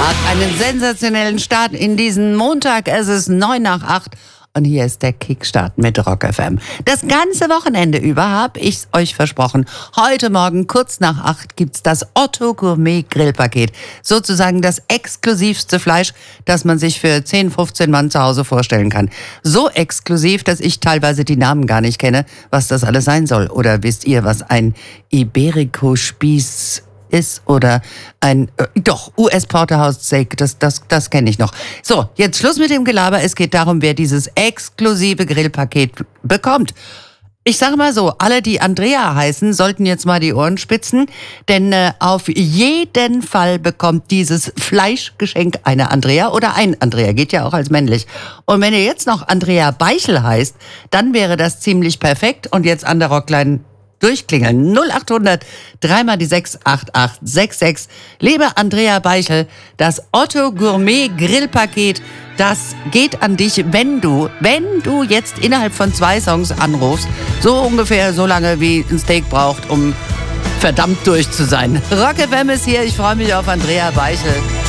Tag, einen sensationellen Start in diesen Montag. Es ist 7:55 und hier ist der Kickstart mit Rock FM. Das ganze Wochenende über habe ich euch versprochen. Heute Morgen kurz nach 8 gibt's das Otto Gourmet Grillpaket. Sozusagen das exklusivste Fleisch, das man sich für 10, 15 Mann zu Hause vorstellen kann. So exklusiv, dass ich teilweise die Namen gar nicht kenne, was das alles sein soll. Oder wisst ihr, was ein Iberico-Spieß ist oder ein, US Porterhouse Steak, das kenne ich noch. So, jetzt Schluss mit dem Gelaber. Es geht darum, wer dieses exklusive Grillpaket bekommt. Ich sage mal so, alle, die Andrea heißen, sollten jetzt mal die Ohren spitzen, denn auf jeden Fall bekommt dieses Fleischgeschenk eine Andrea oder ein Andrea, geht ja auch als männlich. Und wenn ihr jetzt noch Andrea Beichel heißt, dann wäre das ziemlich perfekt. Und jetzt an der Rockline durchklingeln. 0800 3 die 6 8866. Liebe Andrea Beichel, das Otto Gourmet Grillpaket, das geht an dich, wenn du jetzt innerhalb von 2 Songs anrufst, so ungefähr so lange wie ein Steak braucht, um verdammt durch zu sein. Rock FM ist hier, ich freue mich auf Andrea Beichel.